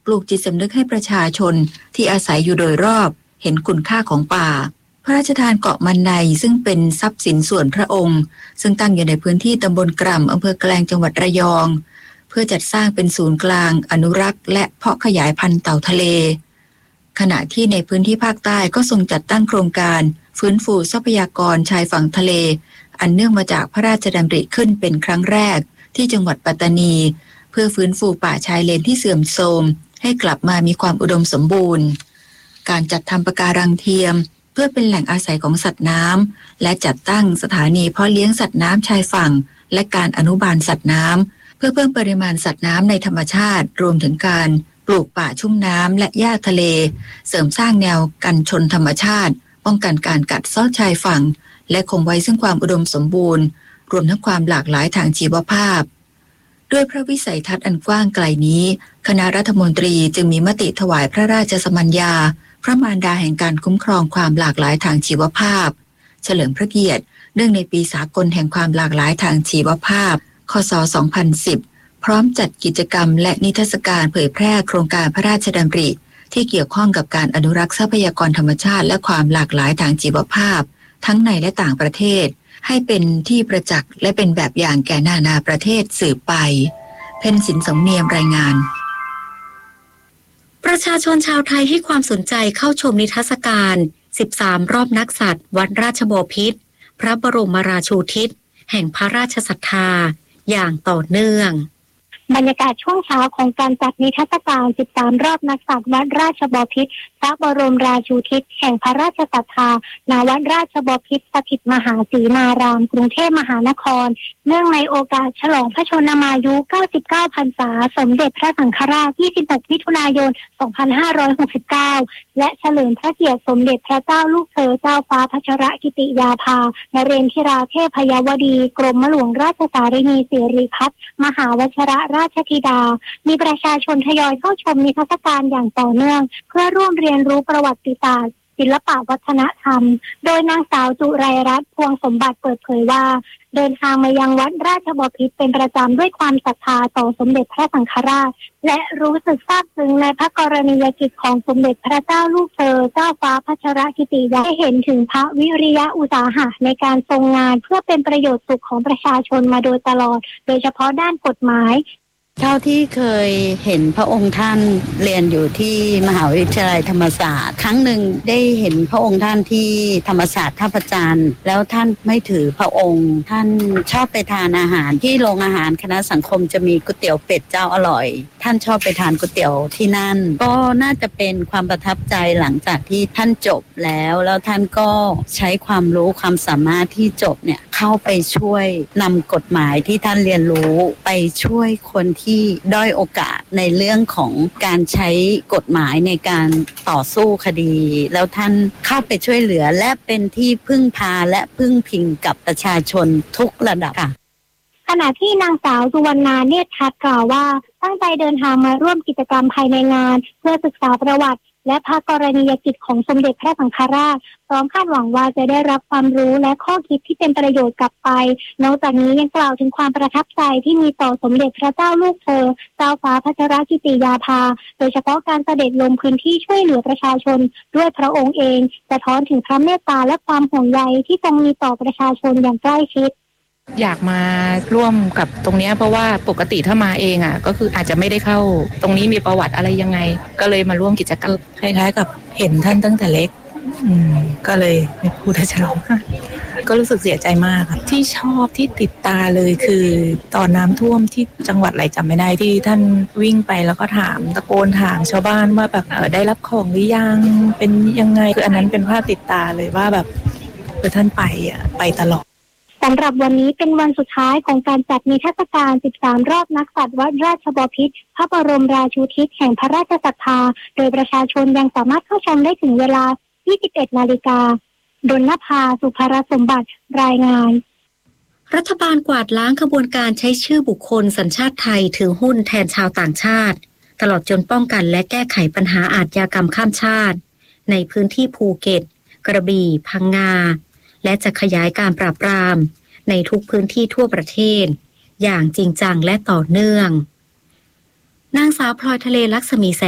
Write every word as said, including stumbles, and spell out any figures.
ลูกจิตสำนึกให้ประชาชนที่อาศัยอยู่โดยรอบเห็นคุณค่าของป่าพระราชทานเกาะมันในซึ่งเป็นทรัพย์สินส่วนพระองค์ซึ่งตั้งอยู่ในพื้นที่ตำบลกร่ำอำเภอแกลงจังหวัดระยองเพื่อจัดสร้างเป็นศูนย์กลางอนุรักษ์และเพาะขยายพันธุ์เต่าทะเลขณะที่ในพื้นที่ภาคใต้ก็ทรงจัดตั้งโครงการฟื้นฟูทรัพยากรชายฝั่งทะเลอันเนื่องมาจากพระราชดำริขึ้นเป็นครั้งแรกที่จังหวัดปัตตานีเพื่อฟื้นฟูป่าชายเลนที่เสื่อมโทรมให้กลับมามีความอุดมสมบูรณ์การจัดทำปะการังเทียมเพื่อเป็นแหล่งอาศัยของสัตว์น้ำและจัดตั้งสถานีเพาะเลี้ยงสัตว์น้ำชายฝั่งและการอนุบาลสัตว์น้ำเพื่อเพิ่มปริมาณสัตว์น้ำในธรรมชาติรวมถึงการปลูกป่าชุ่มน้ำและหญ้าทะเลเสริมสร้างแนวกันชนธรรมชาติป้องกันการกัดเซาะชายฝั่งและคงไว้ซึ่งความอุดมสมบูรณ์รวมทั้งความหลากหลายทางชีวภาพด้วยพระวิสัยทัศน์อันกว้างไกลนี้คณะรัฐมนตรีจึงมีมติถวายพระราชสมัญญาพระมารดาแห่งการคุ้มครองความหลากหลายทางชีวภาพเฉลิมพระเกียรติเนื่องในปีสากลแห่งความหลากหลายทางชีวภาพคศสองพันสิบพร้อมจัดกิจกรรมและนิทรรศการเผยแพร่โครงการพระราชดำริที่เกี่ยวข้องกับการอนุรักษ์ทรัพยากรธรรมชาติและความหลากหลายทางชีวภาพทั้งในและต่างประเทศให้เป็นที่ประจักษ์และเป็นแบบอย่างแก่นานาประเทศสืบไปเพ็ญศิลป์สมเนียมรายงานประชาชนชาวไทยให้ความสนใจเข้าชมนิทรรศการสิบสามรอบนักสัตว์วัดราชบพิตรพระบรมราชูทิศแห่งพระราชศรัทธาอย่างต่อเนื่องบรรยากาศช่วงเช้าของการจัดนิทรรศการสิบสามรอบนักสัตว์วัดราชบพิตรพระบรมราชูทิศแห่งพระราชศรัทธาณวัดราชบพิตรสถิตมหาศรีนารามกรุงเทพมหานครเนื่องในโอกาสฉลองพระชนมายุเก้าสิบเก้าพรรษาสมเด็จพระสังฆราชยี่สิบหกมิถุนายนสองพันห้าร้อยหกสิบเก้าและเฉลิมพระเกียรติสมเด็จพระเจ้าลูกเธอเจ้าฟ้าพัชรกิติยาภานเรนทิราเทพยวดีกรมหลวงราชสารินีสิริพัฒน์มหาวชิรราชธิดามีประชาชนทยอยเข้าชมนิทรรศการอย่างต่อเนื่องเพื่อร่วมเรียนรู้ประวัติศาสตร์ศิลปวัฒนธรรมโดยนางสาวจุไรรัตน์พวงสมบัติเปิดเผยว่าเดินทางมายังวัดราชบพิตรเป็นประจำด้วยความศรัทธาต่อสมเด็จพระสังฆราชและรู้สึกซาบซึ้งในพระกรณียกิจของสมเด็จพระเจ้าลูกเธอเจ้าฟ้าพัชรกิติยาได้เห็นถึงพระวิริยะอุตสาหะในการทรงงานเพื่อเป็นประโยชน์สุขของประชาชนมาโดยตลอดโดยเฉพาะด้านกฎหมายเท่าที่เคยเห็นพระองค์ท่านเรียนอยู่ที่มหาวิทยาลัยธรรมศาสตร์ครั้งหนึ่งได้เห็นพระองค์ท่านที่ธรรมศาสตร์ท่าพระจันทร์แล้วท่านไม่ถือพระองค์ท่านชอบไปทานอาหารที่โรงอาหารคณะสังคมจะมีก๋วยเตี๋ยวเป็ดเจ้าอร่อยท่านชอบไปทานก๋วยเตี๋ยวที่นั่นก็น่าจะเป็นความประทับใจหลังจากที่ท่านจบแล้วแล้วท่านก็ใช้ความรู้ความสามารถที่จบเนี่ยเข้าไปช่วยนำกฎหมายที่ท่านเรียนรู้ไปช่วยคนที่ที่ด้อยโอกาสในเรื่องของการใช้กฎหมายในการต่อสู้คดีแล้วท่านเข้าไปช่วยเหลือและเป็นที่พึ่งพาและพึ่งพิงกับประชาชนทุกระดับค่ะขณะที่นางสาวสุวรรณาเนตรทัศน์กล่าวว่าตั้งใจเดินทางมาร่วมกิจกรรมภายในงานเพื่อศึกษาประวัติและพระกรณียกิจของสมเด็จพระสังฆราชพร้อมคาดหวังว่าจะได้รับความรู้และข้อคิดที่เป็นประโยชน์กลับไปนอกจากนี้ยังกล่าวถึงความประทับใจที่มีต่อสมเด็จพระเจ้าลูกเธอเจ้าฟ้าพัชรกิติยาภาโดยเฉพาะการเสด็จลงพื้นที่ช่วยเหลือประชาชนด้วยพระองค์เองสะท้อนถึงพระเมตตาและความห่วงใยที่ทรงมีต่อประชาชนอย่างใกล้ชิดอยากมาร่วมกับตรงนี้เพราะว่าปกติถ้ามาเองอ่ะก็คืออาจจะไม่ได้เข้าตรงนี้มีประวัติอะไรยังไงก็เลยมาร่วมกิจกรรมคล้ายๆกับเห็นท่านตั้งแต่เล็กอืมก็เลยไม่พูดจะร้องก็รู้สึกเสียใจมากครับที่ชอบที่ติดตาเลยคือตอนน้ำท่วมที่จังหวัดอะไรจำไม่ได้ที่ท่านวิ่งไปแล้วก็ถามตะโกนถามชาวบ้านว่าแบบเออได้รับของหรือยังเป็นยังไงคืออันนั้นเป็นภาพติดตาเลยว่าแบบคือท่านไปอ่ะไปตลอดสำหรับวันนี้เป็นวันสุดท้ายของการจัดนิทรรศการสิบสามรอบนักสัตว์วัดราชบพิตรพระบรมราชูทิศแห่งพระราชศรัทธาโดยประชาชนยังสามารถเข้าชมได้ถึงเวลา ยี่สิบเอ็ดนาฬิกา ดลนภา สุภรสมบัติรายงานรัฐบาลกวาดล้างขบวนการใช้ชื่อบุคคลสัญชาติไทยถือหุ้นแทนชาวต่างชาติตลอดจนป้องกันและแก้ไขปัญหาอาชญากรรมข้ามชาติในพื้นที่ภูเก็ตกระบี่พังงาและจะขยายการปราบปรามในทุกพื้นที่ทั่วประเทศอย่างจริงจังและต่อเนื่องนางสาวพลอยทะเลลักษมีแส